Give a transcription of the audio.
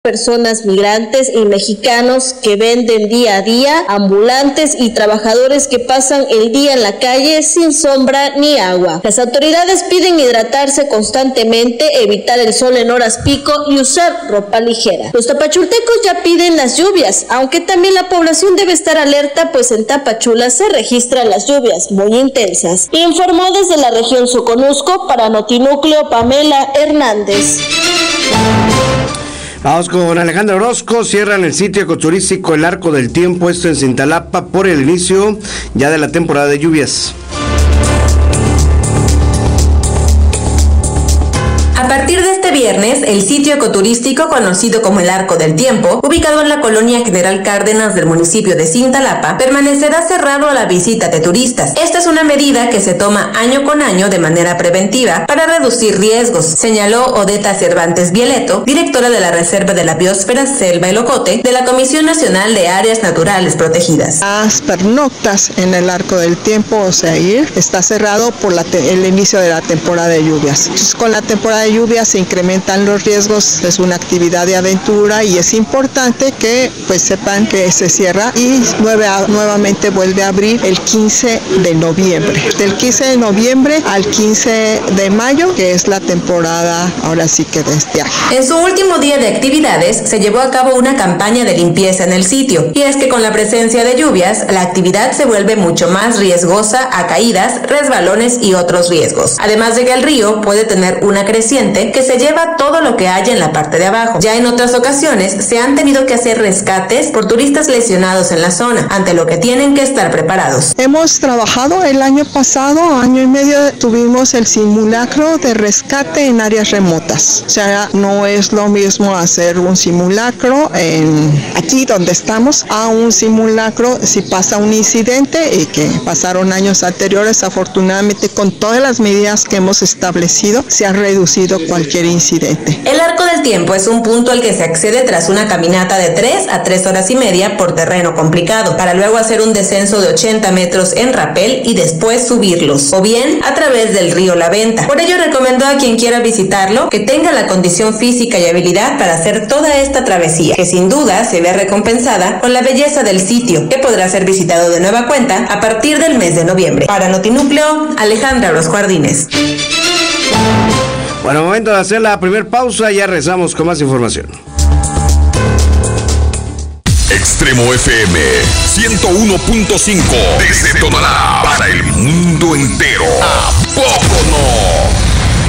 personas migrantes y mexicanos que venden día a día, ambulantes y trabajadores que pasan el día en la calle sin sombra ni agua. Las autoridades piden hidratarse constantemente, evitar el sol en horas pico y usar ropa ligera. Los tapachultecos ya piden las lluvias, aunque también la población debe estar alerta, pues en Tapachula se registran las lluvias muy intensas. Informó desde la región Soconusco para Notinúcleo Pamela Hernández. Vamos con Alejandra Orozco. Cierran el sitio ecoturístico El Arco del Tiempo, esto en Cintalapa, por el inicio ya de la temporada de lluvias. A partir de este viernes, el sitio ecoturístico conocido como el Arco del Tiempo, ubicado en la colonia General Cárdenas del municipio de Cintalapa, permanecerá cerrado a la visita de turistas. Esta es una medida que se toma año con año de manera preventiva para reducir riesgos, señaló Odeta Cervantes Vieleto, directora de la Reserva de la Biosfera Selva El Ocote de la Comisión Nacional de Áreas Naturales Protegidas. Las pernoctas en el Arco del Tiempo, o sea, está cerrado por el inicio de la temporada de lluvias. Entonces, con la temporada de lluvias se incrementan los riesgos, es una actividad de aventura y es importante que pues sepan que se cierra y nuevamente vuelve a abrir el 15 de noviembre. Del 15 de noviembre al 15 de mayo, que es la temporada ahora sí que de este año. En su último día de actividades se llevó a cabo una campaña de limpieza en el sitio, y es que con la presencia de lluvias, la actividad se vuelve mucho más riesgosa a caídas, resbalones y otros riesgos. Además de que el río puede tener una creciente que se lleva todo lo que haya en la parte de abajo. Ya en otras ocasiones se han tenido que hacer rescates por turistas lesionados en la zona, ante lo que tienen que estar preparados. Hemos trabajado el año pasado, año y medio, tuvimos el simulacro de rescate en áreas remotas. O sea, no es lo mismo hacer un simulacro aquí donde estamos a un simulacro si pasa un incidente, y que pasaron años anteriores. Afortunadamente, con todas las medidas que hemos establecido, se ha reducido cualquier incidente. El Arco del Tiempo es un punto al que se accede tras una caminata de 3 a 3 horas y media por terreno complicado, para luego hacer un descenso de 80 metros en rapel y después subirlos, o bien a través del río La Venta. Por ello recomendó a quien quiera visitarlo que tenga la condición física y habilidad para hacer toda esta travesía, que sin duda se ve recompensada con la belleza del sitio, que podrá ser visitado de nueva cuenta a partir del mes de noviembre. Para Notinúcleo, Alejandra Orozco Jardines. Bueno, momento de hacer la primera pausa, ya regresamos con más información. Extremo FM 101.5 desde Tonalá para el mundo entero. ¿A poco no?